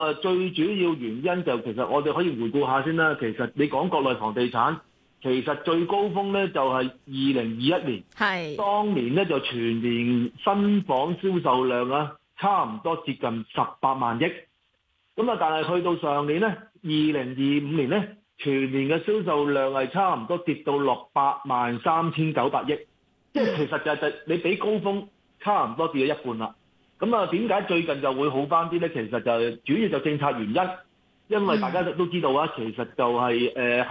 最主要原因就其實我哋可以回顧下先啦。其實你講國內房地產，其實最高峰咧就係2021年， 係當年咧就全年新房銷售量啊，差唔多接近18萬億。咁啊，但係去到上年咧，2025年咧，全年嘅銷售量係差唔多跌到落83900億，即係其實就係你比高峰差唔多跌咗一半啦。咁啊，點解最近就會好翻啲咧？其實就主要就政策原因，因為大家都知道啊，其實就係喺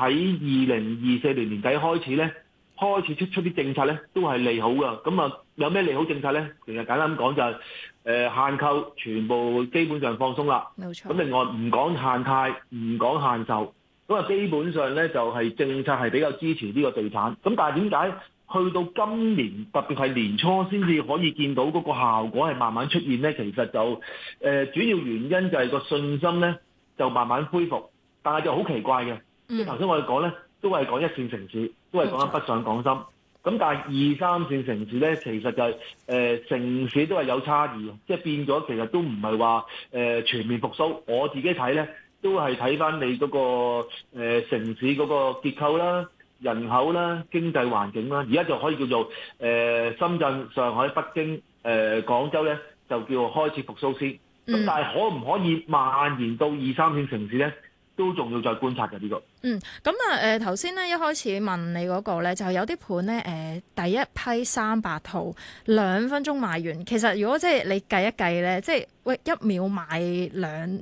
2024年年底開始咧，開始出啲政策咧，都係利好噶。咁啊，有咩利好政策咧？其實簡單講就係限購全部基本上放鬆啦。 冇錯。 咁另外唔講限貸，唔講限售，咁啊基本上咧就係政策係比較支持呢個地產。咁但係點解去到今年特別係年初先至可以見到嗰個效果係慢慢出現咧？其實就主要原因就係個信心咧就慢慢恢復，但係就好奇怪嘅，即係頭先我哋講咧都係講一線城市，都係講緊北上廣深。咁但係2、3線城市咧，其實就係城市都係有差異，即係變咗其實都唔係話全面復甦。我自己睇咧，都係睇翻你嗰個城市嗰個結構啦、人口啦、經濟環境啦。而家就可以叫做深圳、上海、北京、廣州咧，就叫開始復甦先。咁但係可唔可以蔓延到2、3線城市咧？都仲要再觀察嘅呢個。 咁啊頭先咧一開始問你嗰個咧，就有啲盤咧第一批300套2分鐘賣完。其實如果即係你計一計咧，即係喂1秒賣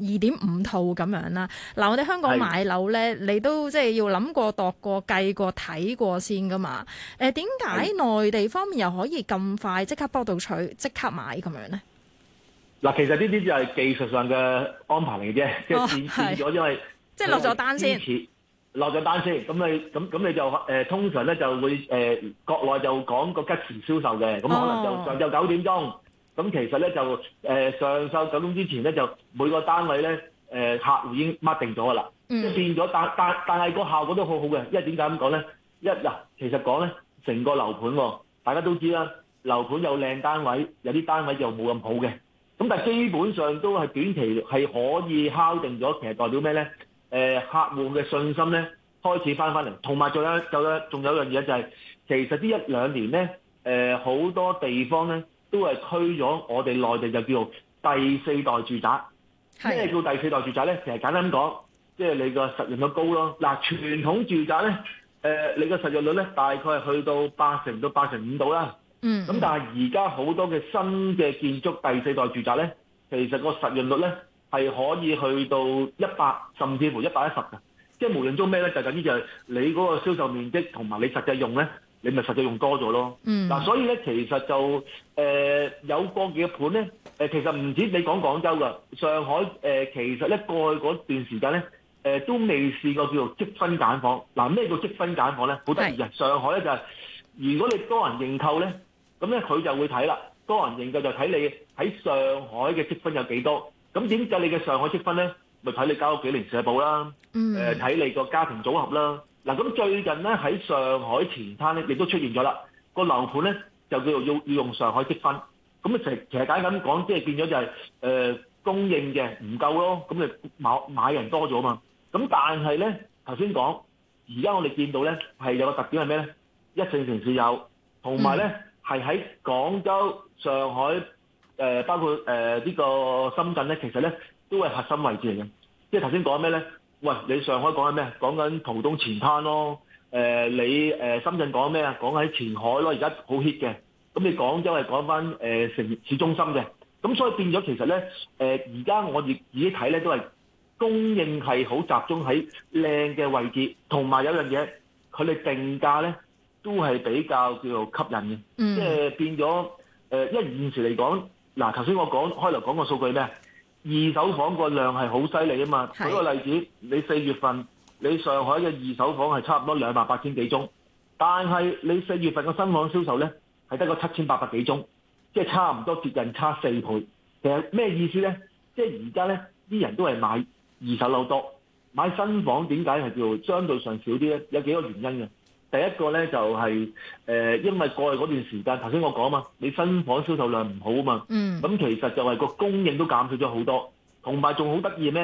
2.5套咁樣啦。嗱，我哋香港買樓咧，你都即係要諗過、度過、計過、睇過先噶嘛。點解內地方面又可以咁快即刻幫到取、即刻買咁樣咧？ 嗱，其實呢啲就係技術上嘅安排嚟嘅啫，即係變咗，因為即係落咗單先， 落咗單先，咁你就通常咧就會國內就講個吉時銷售嘅，咁可能就上晝9點鐘，咁其實咧就上晝9點之前咧就每個單位咧客戶已經 mark 定咗噶啦，即係變咗，但係個效果都好好嘅，因為點解咁講咧？其實講咧成個樓盤大家都知啦，樓盤有靚單位，有啲單位又冇咁好嘅，咁但係基本上都係短期係可以敲定咗，其實代表咩咧？客戶嘅信心咧開始翻嚟，同埋仲有一樣嘢就係、其實呢1、2年咧，好多地方咧都係推咗我哋內地就叫做第4代住宅。咩叫第4代住宅咧？其實簡單講，即係你個實用率高咯。嗱，傳統住宅咧，你個實用率咧大概係去到80%到85%度啦。咁但係而家好多嘅新嘅建築第4代住宅咧，其實個實用率咧係可以去到100，甚至乎110嘅，即係無論中咩咧，就等於就係你嗰個銷售面積同埋你實際用咧，你咪實際用多咗咯。嗱，所以咧其實就有個幾嘅盤咧，其實唔止你講廣州㗎，上海其實咧過去嗰段時間咧，都未試過叫做積分揀房。嗱，咩叫積分揀房咧？好得意嘅，上海咧就係如果你多人認購咧，咁咧佢就會睇啦，多人認購就睇你喺上海嘅積分有幾多。咁點解你嘅上海積分咧？咪睇你交咗幾年社保啦，睇你個家庭組合啦。嗱，咁最近咧喺上海前灘咧，亦都出現咗啦。個樓盤咧就叫做要用上海積分。咁啊其實簡單咁講，即係變咗就係供應嘅唔夠咯。咁你買人多咗嘛。咁但係咧頭先講，而家我哋見到咧係有個特點係咩咧？一線城市有，同埋咧係喺廣州、上海。包括呢個深圳咧，其實咧都係核心位置嚟嘅。即係頭先講咩咧？喂，你上海講緊咩？講緊浦東前灘咯。你深圳講咩啊？講喺前海咯，而家好 hit 嘅。咁你廣州係講翻城市中心嘅。咁所以變咗其實咧，而家我哋自己睇咧都係供應係好集中喺靚嘅位置，同埋有樣嘢，佢哋定價咧都係比較叫做吸引嘅。即係變咗因為現時嚟講。嗱，頭先我開頭講個數據咩？二手房個量係好犀利啊嘛。舉個例子，你4月份你上海嘅二手房係差唔多28000幾宗，但係你4月份嘅新房銷售咧係得個7800幾宗，即係差唔多接近差4倍。其實咩意思咧？即係而家咧啲人都係買二手樓多，買新房點解係叫做相對上少啲咧？有幾個原因嘅。第一個咧就係因為過去嗰段時間，頭先我講嘛，你新房銷售量唔好啊嘛，咁其實就係個供應都減少咗好多，同埋仲好得意咩？